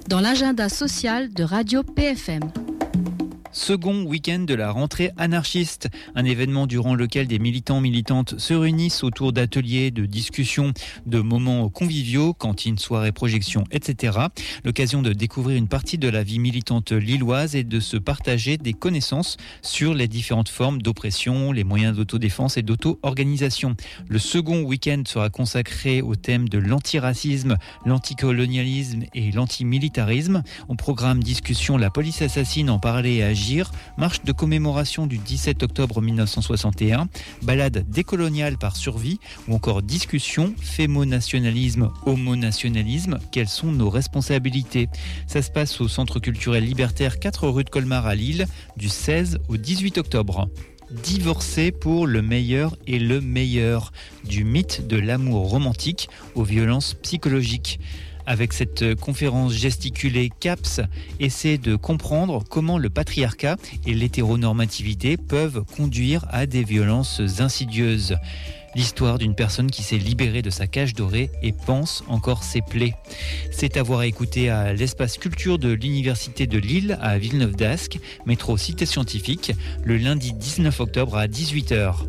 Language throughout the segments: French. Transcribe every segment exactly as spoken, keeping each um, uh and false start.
dans l'agenda social de Radio P F M. Second week-end de la rentrée anarchiste, un événement durant lequel des militants militantes se réunissent autour d'ateliers, de discussions, de moments conviviaux, cantines, soirées, projections, et cetera. L'occasion de découvrir une partie de la vie militante lilloise et de se partager des connaissances sur les différentes formes d'oppression, les moyens d'autodéfense et d'auto-organisation. Le second week-end sera consacré au thème de l'antiracisme, l'anticolonialisme et l'antimilitarisme. Au programme discussion, la police assassine en parler et agir. Marche de commémoration du dix-sept octobre mille neuf cent soixante et un, balade décoloniale par survie ou encore discussion fémonationalisme, homonationalisme, quelles sont nos responsabilités. Ça se passe au Centre culturel libertaire quatre rue de Colmar à Lille du seize au dix-huit octobre. Divorcer pour le meilleur et le meilleur, du mythe de l'amour romantique aux violences psychologiques. Avec cette conférence gesticulée, CAPS essaie de comprendre comment le patriarcat et l'hétéronormativité peuvent conduire à des violences insidieuses. L'histoire d'une personne qui s'est libérée de sa cage dorée et pense encore ses plaies. C'est à voir et écouter à l'espace culture de l'Université de Lille à Villeneuve d'Ascq, métro Cité Scientifique, le lundi dix-neuf octobre à dix-huit heures.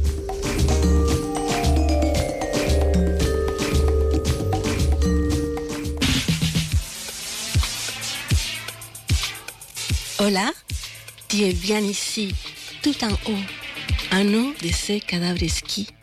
Hola, tu es bien ici, tout en haut, en haut de ces cadavres exquis.